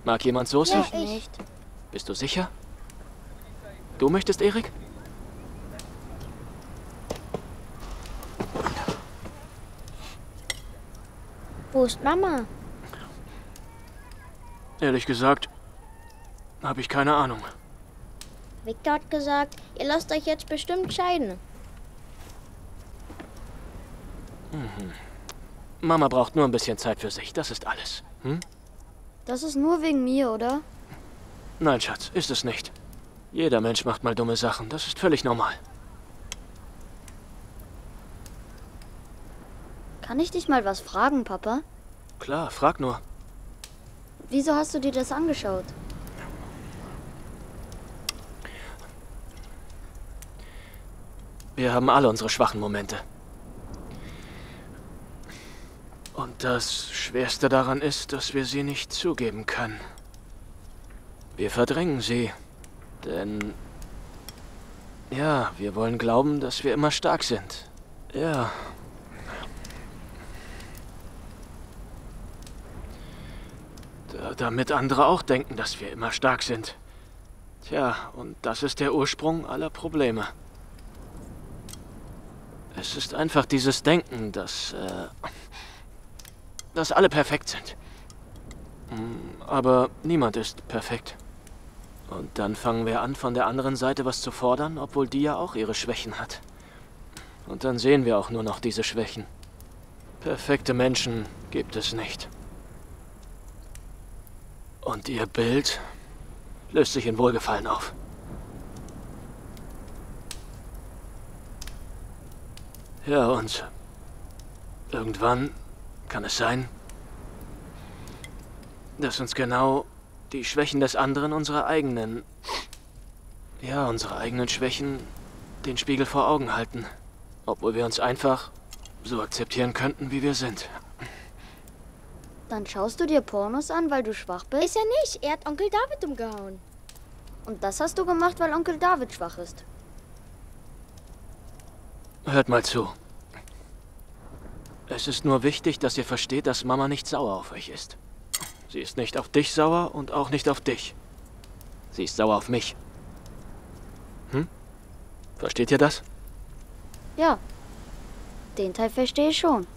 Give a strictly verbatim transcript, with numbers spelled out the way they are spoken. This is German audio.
Mag jemand Soße? Ja, ich nicht. Bist du sicher? Du möchtest, Erik? Wo ist Mama? Ehrlich gesagt, habe ich keine Ahnung. Victor hat gesagt, ihr lasst euch jetzt bestimmt scheiden. Mhm. Mama braucht nur ein bisschen Zeit für sich, das ist alles. Hm? Das ist nur wegen mir, oder? Nein, Schatz, ist es nicht. Jeder Mensch macht mal dumme Sachen, das ist völlig normal. Kann ich dich mal was fragen, Papa? Klar, frag nur. Wieso hast du dir das angeschaut? Wir haben alle unsere schwachen Momente. Und das Schwerste daran ist, dass wir sie nicht zugeben können. Wir verdrängen sie. Denn... Ja, wir wollen glauben, dass wir immer stark sind. Ja. Da, damit andere auch denken, dass wir immer stark sind. Tja, und das ist der Ursprung aller Probleme. Es ist einfach dieses Denken, dass... Äh, dass alle perfekt sind. Aber niemand ist perfekt. Und dann fangen wir an, von der anderen Seite was zu fordern, obwohl die ja auch ihre Schwächen hat. Und dann sehen wir auch nur noch diese Schwächen. Perfekte Menschen gibt es nicht. Und ihr Bild löst sich in Wohlgefallen auf. Ja, und irgendwann kann es sein, dass uns genau die Schwächen des anderen unsere eigenen, ja, unsere eigenen Schwächen den Spiegel vor Augen halten. Obwohl wir uns einfach so akzeptieren könnten, wie wir sind. Dann schaust du dir Pornos an, weil du schwach bist? Ist er nicht. Er hat Onkel David umgehauen. Und das hast du gemacht, weil Onkel David schwach ist. Hört mal zu. Es ist nur wichtig, dass ihr versteht, dass Mama nicht sauer auf euch ist. Sie ist nicht auf dich sauer und auch nicht auf dich. Sie ist sauer auf mich. Hm? Versteht ihr das? Ja, den Teil verstehe ich schon.